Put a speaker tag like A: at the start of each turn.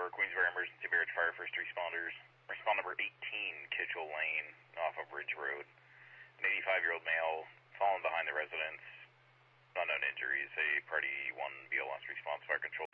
A: Queensbury Emergency Barrage Fire, first responders. Respond number 18, Kitchell Lane, off of Ridge Road. An 85-year-old male fallen behind the residence. Unknown injuries. A Party 1 BLS response, fire control.